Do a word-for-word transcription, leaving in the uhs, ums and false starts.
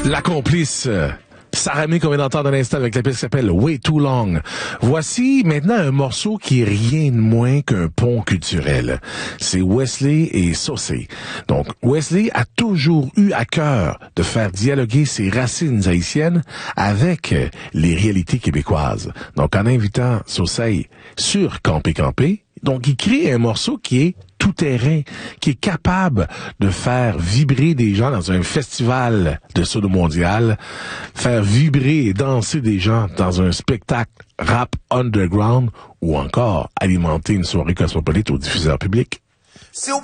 La complice, euh, Sarah May qu'on vient d'entendre un instant avec la pièce qui s'appelle Way Too Long. Voici maintenant un morceau qui est rien de moins qu'un pont culturel. C'est Wesley et Saucé. Donc, Wesley a toujours eu à cœur de faire dialoguer ses racines haïtiennes avec les réalités québécoises. Donc, en invitant Saucé sur Campé Campé, donc il crée un morceau qui est tout terrain, qui est capable de faire vibrer des gens dans un festival de sodo mondial, faire vibrer et danser des gens dans un spectacle rap underground ou encore alimenter une soirée cosmopolite au diffuseur public.